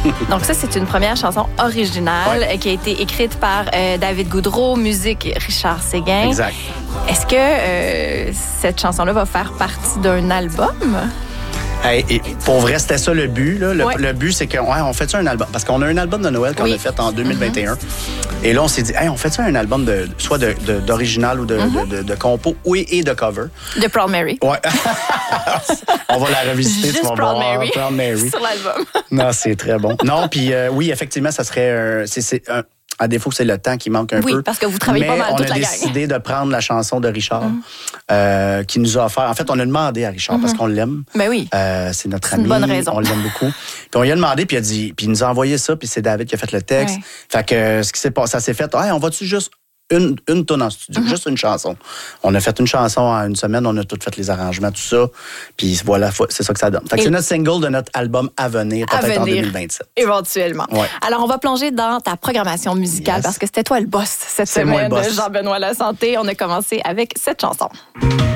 Donc ça, c'est une première chanson originale qui a été écrite par David Goudreau, musique Richard Séguin. Exact. Est-ce que cette chanson-là va faire partie d'un album? Et pour vrai, c'était ça le but. Là. Le but, c'est qu'on fait ça un album. Parce qu'on a un album de Noël qu'on a fait en 2021. Et là, on s'est dit, on fait ça un album soit d'original ou de compo et de cover. De Proud Mary. Ouais. On va la revisiter. Juste Proud Mary. Proud Mary. Sur l'album. Non, c'est très bon. Non, puis oui, effectivement, ça serait à défaut que c'est le temps qui manque un peu. Oui, parce que vous travaillez pas mal toute la gang. On a décidé de prendre la chanson de Richard qui nous a offert. En fait, on a demandé à Richard parce qu'on l'aime. Ben oui. C'est notre ami. C'est une bonne raison. On l'aime beaucoup. Puis on lui a demandé, puis il nous a envoyé ça, puis c'est David qui a fait le texte. Ouais. Fait que ce qui s'est passé, ça s'est fait, on va-tu juste une tonne en studio, juste une chanson. On a fait une chanson en une semaine, on a tout fait les arrangements, tout ça. Puis voilà, c'est ça que ça donne. Fait que c'est notre single de notre album à venir, peut-être en 2027. Éventuellement. Ouais. Alors, on va plonger dans ta programmation musicale parce que c'était toi le boss cette semaine de Jean-Benoît Lasanté. On a commencé avec cette chanson.